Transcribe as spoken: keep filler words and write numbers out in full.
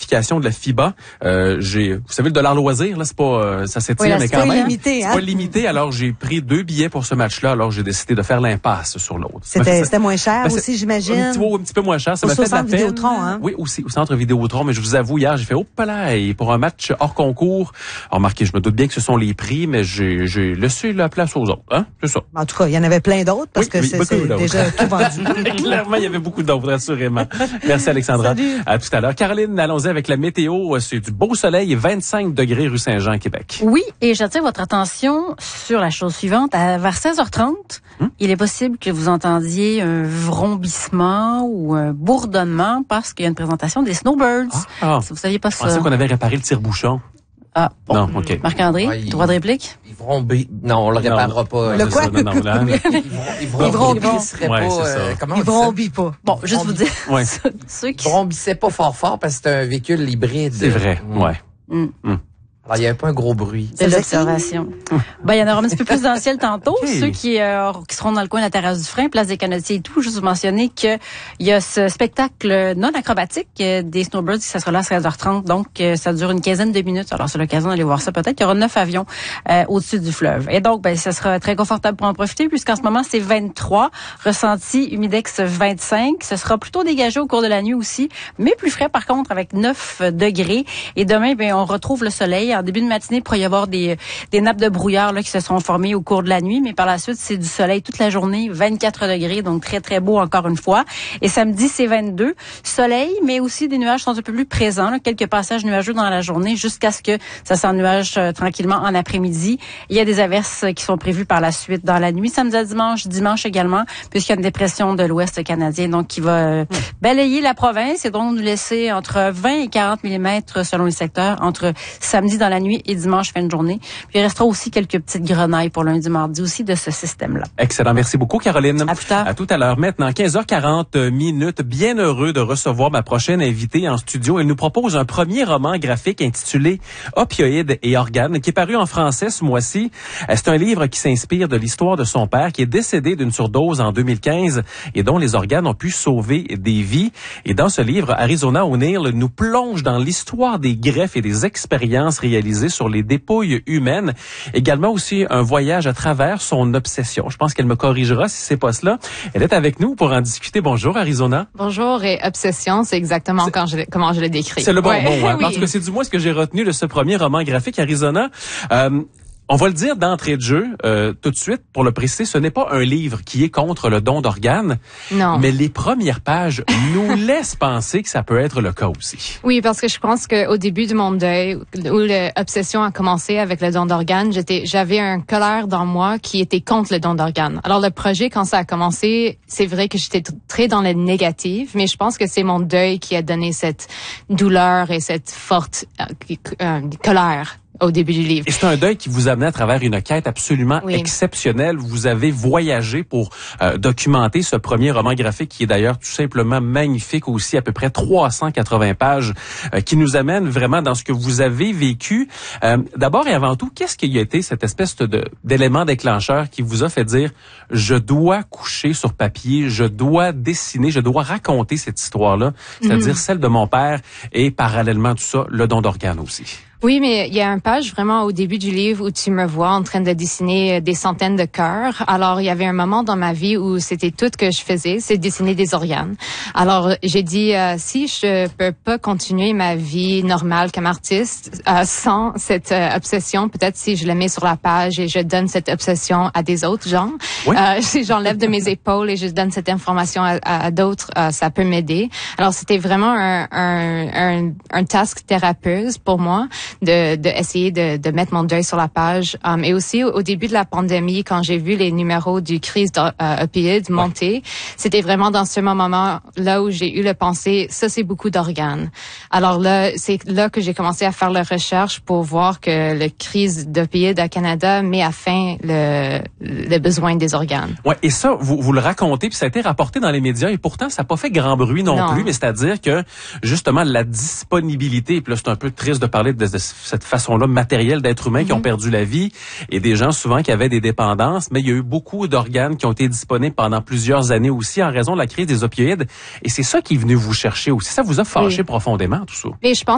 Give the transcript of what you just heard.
l'application de la FIBA. Euh, j'ai, vous savez, le dollar loisir, là, c'est pas, euh, ça s'étire, oui, mais quand même, limité, hein? c'est pas limité. Alors j'ai pris deux billets pour ce match-là. Alors j'ai décidé de faire l'impasse sur l'autre. C'était, c'était moins cher ben, aussi, j'imagine. Un petit, un petit peu moins cher. Ça au m'a fait de la centre peine. Vidéotron, hein? Oui, aussi au centre Vidéotron. Mais je vous avoue, hier, j'ai fait, oh, là, et pour un match hors concours. Alors, remarquez, je me doute bien que ce sont les prix, mais j'ai, j'ai laissé la place aux autres, hein? C'est ça. En tout cas, il y en avait plein d'autres parce oui, que oui, c'est, c'est déjà tout vendu. Clairement, il y avait beaucoup d'autres, assurément. Merci, Alexandra. Salut. À tout à l'heure. Caroline, allons-y avec la météo. C'est du beau soleil, vingt-cinq degrés rue Saint-Jean, Québec. Oui, et j'attire votre attention sur la chose suivante. À, vers seize heures trente, hum? il est possible que vous entendiez un vrombissement ou un bourdonnement parce qu'il y a une présentation des Snowbirds. Ah, ah. Si vous saviez pas ça. Je pensais qu'on avait réparé le tire-bouchon. Ah, bon. Non, OK. Marc-André, ouais, droit de réplique? Ils vrombissent. Non, on le réparera pas. Le quoi? Ça, non, non, là, Ils vrombisseraient ouais, pas. c'est ça. Euh, comment Ils on dit ça? vrombissent pas. Bon, juste vous dire, Ouais. ceux, ceux qui... Ils vrombissaient pas fort fort parce que c'est un véhicule hybride. C'est vrai, Mm. ouais. Mm. Mm. Alors, il y avait pas un gros bruit. De l'observation. Ben, il y en aura un petit peu plus dans le ciel tantôt. Okay. Ceux qui, euh, qui seront dans le coin de la terrasse du Frein, place des Canotiers et tout, juste vous mentionner que il y a ce spectacle non acrobatique euh, des Snowbirds qui ça sera là à seize heures trente. Donc, euh, ça dure une quinzaine de minutes. Alors, c'est l'occasion d'aller voir ça. Peut-être qu'il y aura neuf avions euh, au-dessus du fleuve. Et donc, ben, ça sera très confortable pour en profiter puisqu'en ce moment, c'est vingt-trois. Ressenti humidex vingt-cinq. Ce sera plutôt dégagé au cours de la nuit aussi, mais plus frais par contre avec neuf degrés. Et demain, ben, on retrouve le soleil. En début de matinée, il pourrait y avoir des, des nappes de brouillard là, qui se sont formées au cours de la nuit, mais par la suite, c'est du soleil toute la journée, vingt-quatre degrés, donc très, très beau encore une fois. Et samedi, c'est vingt-deux. Soleil, mais aussi des nuages sont un peu plus présents, là, quelques passages nuageux dans la journée jusqu'à ce que ça s'ennuage euh, tranquillement en après-midi. Il y a des averses qui sont prévues par la suite dans la nuit, samedi à dimanche, dimanche également, puisqu'il y a une dépression de l'ouest canadien, donc qui va euh, balayer la province et donc nous laisser entre vingt et quarante millimètres selon les secteurs entre samedi dans la nuit et dimanche fin de journée. Puis il restera aussi quelques petites grenailles pour lundi, mardi aussi de ce système-là. Excellent. Merci beaucoup, Caroline. À plus tard. À tout à l'heure. Maintenant, quinze heures quarante minutes. Bien heureux de recevoir ma prochaine invitée en studio. Elle nous propose un premier roman graphique intitulé Opioïdes et organes, qui est paru en français ce mois-ci. C'est un livre qui s'inspire de l'histoire de son père, qui est décédé d'une surdose en deux mille quinze et dont les organes ont pu sauver des vies. Et dans ce livre, Arizona O'Neill nous plonge dans l'histoire des greffes et des expériences réalisées sur les dépouilles humaines. Également aussi un voyage à travers son obsession. Je pense qu'elle me corrigera si c'est pas cela. Elle est avec nous pour en discuter. Bonjour, Arizona. Bonjour, et obsession, c'est exactement quand je, comment je le décris. C'est le bon ouais. mot, hein? Oui. Parce que c'est du moins ce que j'ai retenu de ce premier roman graphique, Arizona. Euh, On va le dire d'entrée de jeu, euh, tout de suite, pour le préciser, ce n'est pas un livre qui est contre le don d'organes, Non. mais les premières pages nous laissent penser que ça peut être le cas aussi. Oui, parce que je pense qu'au début de mon deuil, où l'obsession a commencé avec le don d'organes, j'étais, j'avais un colère dans moi qui était contre le don d'organes. Alors le projet, quand ça a commencé, c'est vrai que j'étais t- très dans le négatif, mais je pense que c'est mon deuil qui a donné cette douleur et cette forte euh, euh, colère au début du livre. Et c'est un deuil qui vous amenait à travers une quête absolument Oui. exceptionnelle. Vous avez voyagé pour euh, documenter ce premier roman graphique qui est d'ailleurs tout simplement magnifique aussi, à peu près trois cent quatre-vingts pages, euh, qui nous amène vraiment dans ce que vous avez vécu. Euh, d'abord et avant tout, qu'est-ce qui a été cette espèce de d'élément déclencheur qui vous a fait dire « Je dois coucher sur papier, je dois dessiner, je dois raconter cette histoire-là », c'est-à-dire mm-hmm. celle de mon père et parallèlement tout ça, le don d'organes aussi. Oui, mais il y a une page vraiment au début du livre où tu me vois en train de dessiner des centaines de cœurs. Alors, il y avait un moment dans ma vie où c'était tout ce que je faisais, c'est dessiner des organes. Alors, j'ai dit, euh, si je peux pas continuer ma vie normale comme artiste euh, sans cette euh, obsession, peut-être si je la mets sur la page et je donne cette obsession à des autres gens, oui. euh, si j'enlève de mes épaules et je donne cette information à, à, à d'autres, euh, ça peut m'aider. Alors, c'était vraiment un, un, un, un task thérapeute pour moi. de, de essayer de, de mettre mon deuil sur la page. Um, et aussi, au, au début de la pandémie, quand j'ai vu les numéros du crise d'opioïdes euh, monter, ouais. c'était vraiment dans ce moment-là où j'ai eu le pensée, ça, c'est beaucoup d'organes. Alors là, c'est là que j'ai commencé à faire la recherche pour voir que le crise d'opioïdes à Canada met à fin le, le besoin des organes. Ouais, et ça, vous, vous le racontez, puis ça a été rapporté dans les médias, et pourtant, ça n'a pas fait grand bruit non, non. plus, mais c'est-à-dire que, justement, la disponibilité, puis là, c'est un peu triste de parler de, de cette façon-là matérielle d'êtres humains mm-hmm. qui ont perdu la vie, et des gens souvent qui avaient des dépendances, mais il y a eu beaucoup d'organes qui ont été disponibles pendant plusieurs années aussi en raison de la crise des opioïdes, et c'est ça qui est venu vous chercher aussi. Ça vous a fâché oui. profondément, tout ça? Mais je pense